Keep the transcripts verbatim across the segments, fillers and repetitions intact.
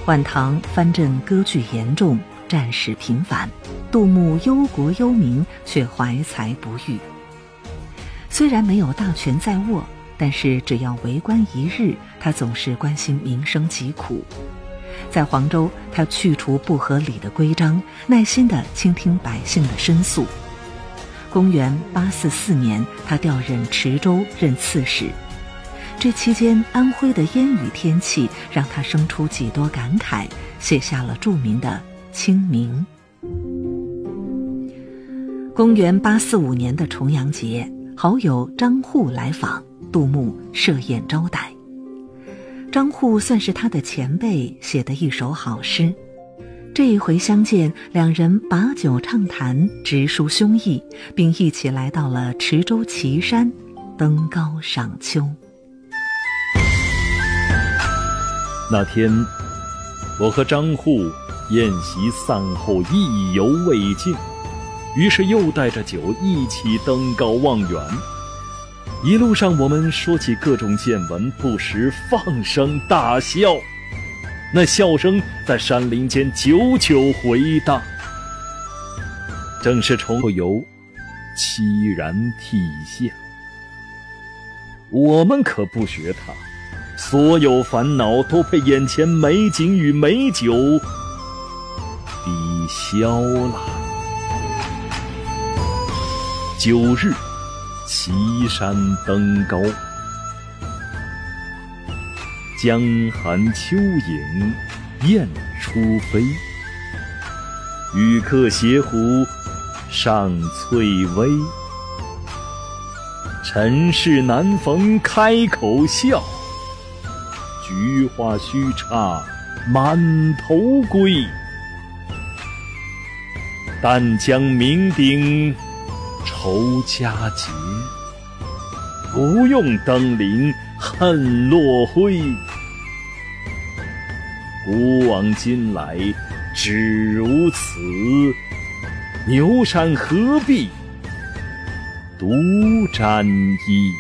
晚唐藩镇割据严重，战事频繁，杜牧忧国忧民，却怀才不遇。虽然没有大权在握，但是只要为官一日，他总是关心民生疾苦。在黄州，他去除不合理的规章，耐心地倾听百姓的申诉。公元八四四年，他调任池州任刺史。这期间，安徽的烟雨天气让他生出几多感慨，写下了著名的《清明》。公元八四五年的重阳节，好友张祜来访，杜牧设宴招待。张祜算是他的前辈，写的一首好诗。这一回相见，两人把酒畅谈，直抒胸臆，并一起来到了池州岐山，登高赏秋。 那天，我和张祜宴席散后意犹未尽，于是又带着酒一起登高望远。一路上我们说起各种见闻，不时放声大笑，那笑声在山林间久久回荡。正是重游，凄然涕下。我们可不学他，所有烦恼都被眼前美景与美酒抵消了。九日，岐山登高，江寒秋影雁初飞，与客携壶上翠微。尘世难逢开口笑，菊花须插满头归。但将酩酊酬佳节，不用登临恨落晖。古往今来只如此，牛山何必独沾衣。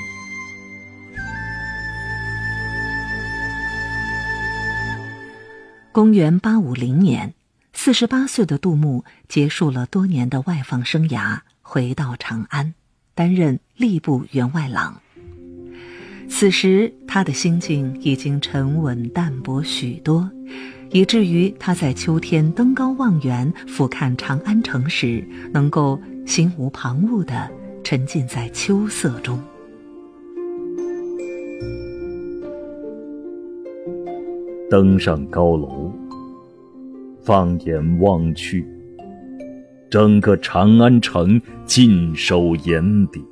公元八五零年，四十八岁的杜牧结束了多年的外放生涯，回到长安，担任吏部员外郎。此时他的心境已经沉稳淡泊许多，以至于他在秋天登高望远俯瞰长安城时，能够心无旁骛地沉浸在秋色中。 登上高楼，放眼望去，整个长安城尽收眼底。